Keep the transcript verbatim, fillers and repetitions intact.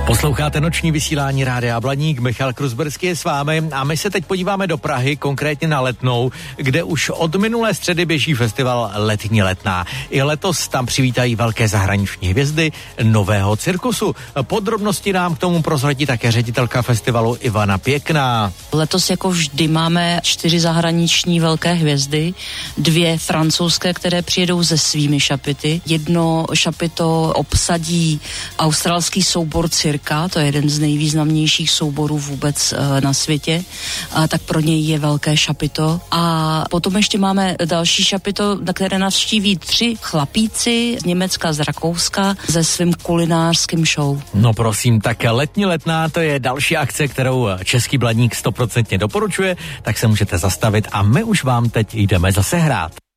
Posloucháte noční vysílání Rádia Blaník, Michal Kruzberský je s vámi a my se teď podíváme do Prahy, konkrétně na Letnou, kde už od minulé středy běží festival Letní Letná. I letos tam přivítají velké zahraniční hvězdy nového cirkusu. Podrobnosti nám k tomu prozradí také ředitelka festivalu Ivana Pěkná. Letos jako vždy máme čtyři zahraniční velké hvězdy, dvě francouzské, které přijedou se svými šapity. Jedno šapito obsadí australský soubor Cirka, to je jeden z nejvýznamnějších souborů vůbec e, na světě, a tak pro něj je velké šapito. A potom ještě máme další šapito, na které navštíví tři chlapíci z Německa, z Rakouska se svým kulinářským show. No prosím, tak Letní Letná, to je další akce, kterou Český Blaník stoprocentně doporučuje, tak se můžete zastavit a my už vám teď jdeme zase hrát.